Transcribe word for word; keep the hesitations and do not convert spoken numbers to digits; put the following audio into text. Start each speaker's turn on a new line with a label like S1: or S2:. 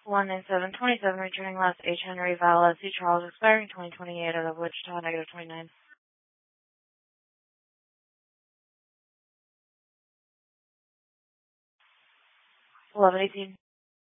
S1: one nine seven twenty-seven, returning last H. Henry Val S. C. Charles, expiring twenty twenty-eight, out of Wichita, negative twenty-nine. eleven eighteen.